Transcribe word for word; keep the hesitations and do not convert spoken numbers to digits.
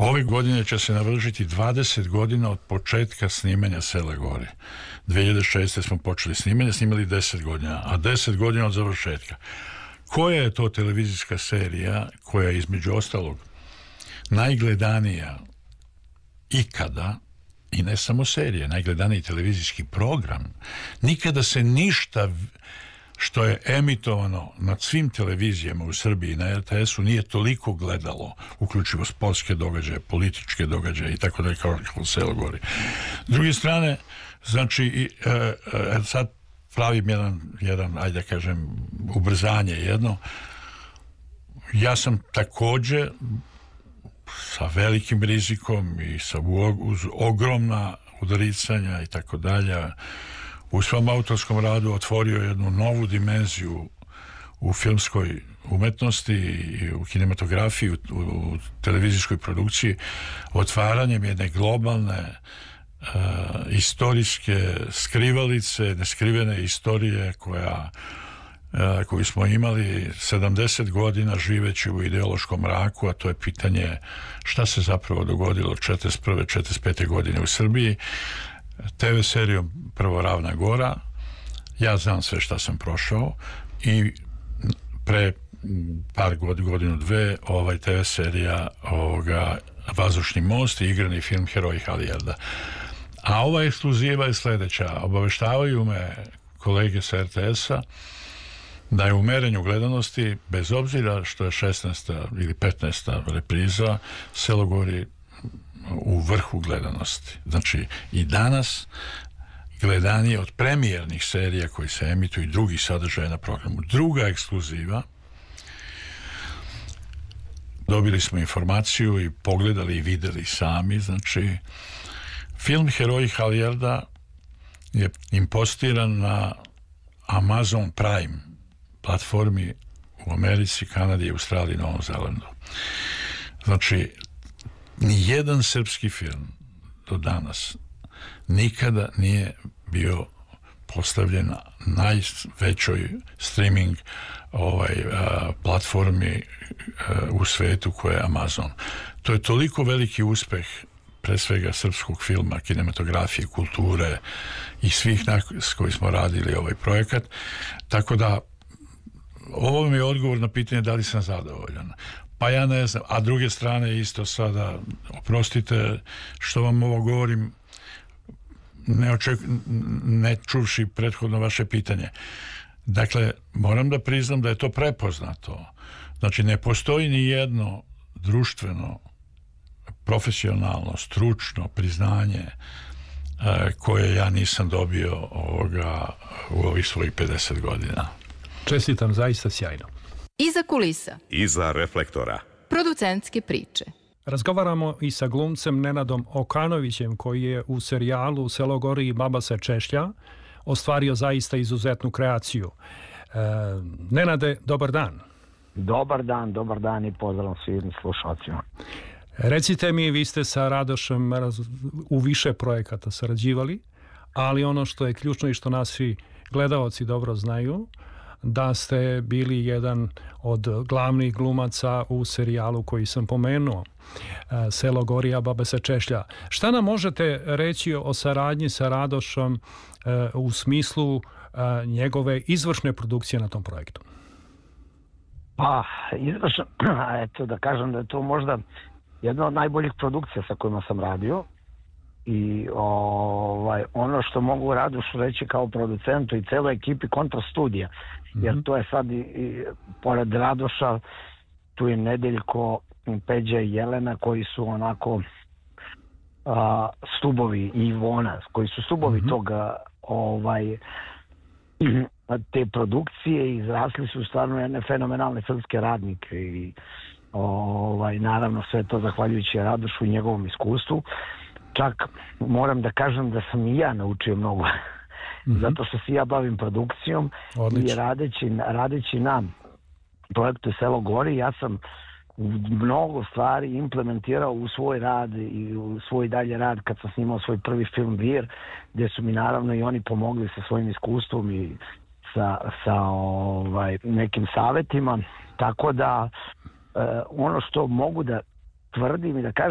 Ove godine će se navršiti dvadeset godina od početka snimanja Sele Gori. dve hiljade šeste. smo počeli snimanje, snimali deset godina, a deset godina od završetka. Koja je to televizijska serija koja je između ostalog najgledanija ikada, i ne samo serije, najgledaniji televizijski program? Nikada se ništa što je emitovano nad svim televizijama u Srbiji na er te esu nije toliko gledalo, uključivo sportske događaje, političke događaje i tako dalje, kao u Selo Gori. S druge strane, znači, i, e, e, sad pravim jedan, jedan, ajde da kažem, ubrzanje jedno. Ja sam takođe sa velikim rizikom i sa uz ogromna udaricanja i tako dalje u svom autorskom radu otvorio jednu novu dimenziju u filmskoj umetnosti i u kinematografiji, u, u televizijskoj produkciji, otvaranjem jedne globalne uh, istorijske skrivalice, neskrivene istorije koja uh, koju smo imali sedamdeset godina živeći u ideološkom mraku, a to je pitanje šta se zapravo dogodilo četrdeset prve četrdeset pete godine u Srbiji. te ve serijom prvo Ravna Gora, ja znam sve šta sam prošao, i pre par god, godinu dve ovaj te ve serija ovoga Vazdušni most i igrani film Heroji Halijarda. A ova ekskluziva je sledeća. Obaveštavaju me kolege sa er te esa da je u merenju gledanosti, bez obzira što je šesnaesta ili petnaesta repriza, Selo Gori u vrhu gledanosti. Znači, i danas gledanije od premijernih serija koji se emituju i drugih sadržaja na programu. Druga ekskluziva, dobili smo informaciju i pogledali i videli sami, znači, film Heroji Halijarda je impostiran na Amazon Prime platformi u Americi, Kanadi, Australiji i Novom Zelandu. Znači, nijedan srpski film do danas nikada nije bio postavljen na najvećoj streaming ovaj, a, platformi a, u svetu koja je Amazon. To je toliko veliki uspeh pre svega srpskog filma, kinematografije, kulture i svih nas s koji smo radili ovaj projekat. Tako da ovo mi je odgovor na pitanje da li sam zadovoljan. Pa ja ne znam, a druge strane isto sada, oprostite što vam ovo govorim, ne, oček, ne čuvši prethodno vaše pitanje. Dakle, moram da priznam da je to prepoznato. Znači, ne postoji ni jedno društveno, profesionalno, stručno priznanje e, koje ja nisam dobio ovoga u ovih svojih pedeset godina. Čestitam, zaista sjajno. Iza kulisa. Iza reflektora. Producentske priče. Razgovaramo i sa glumcem Nenadom Okanovićem, koji je u serijalu Selo Gori i Baba se češlja ostvario zaista izuzetnu kreaciju. E, Nenade, dobar dan. Dobar dan, dobar dan i pozdrav svim slušalcima. Recite mi, vi ste sa Radošem u više projekata sarađivali, ali ono što je ključno i što naši gledaoci dobro znaju, da ste bili jedan od glavnih glumaca u serijalu koji sam pomenuo, Selo Gori, a Baba se češlja. Šta nam možete reći o saradnji sa Radošom u smislu njegove izvršne produkcije na tom projektu? Pa, izvršno, eto da kažem da je to možda jedna od najboljih produkcija sa kojima sam radio. I ovaj, ono što mogu Radošu reći kao producentu i celoj ekipi Kontra studija, jer to je sad i, i pored Radoša tu je Nedeljko, Peđa i Jelena koji su onako a, stubovi, i Ivona koji su stubovi mm-hmm. toga ovaj, te produkcije, izrasli su stvarno jedne fenomenalne filmske radnike i ovaj, naravno sve to zahvaljujući Radošu i njegovom iskustvu. Čak moram da kažem da sam i ja naučio mnogo, mm-hmm. zato što se ja bavim produkcijom. Odlično. I radeći, radeći na projektu Selo Gori, ja sam mnogo stvari implementirao u svoj rad i u svoj dalje rad kad sam snimao svoj prvi film Vir, gdje su mi naravno i oni pomogli sa svojim iskustvom i sa, sa ovaj, nekim savjetima. Tako da eh, ono što mogu da tvrdim i da kažem